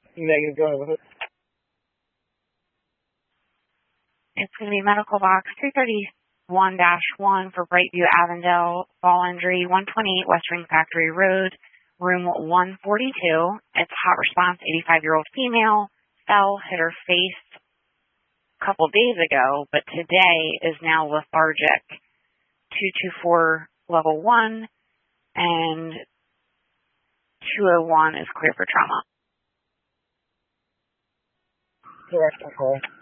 Megan, go ahead with it. It's going to be medical box 331-1 for Brightview, Avondale, fall injury, 128 West Ring Factory Road, room 142. It's hot response, 85-year-old female, fell, hit her face a couple days ago, but today is now lethargic. 224 level 1 and 201 is clear for trauma. Correct, call.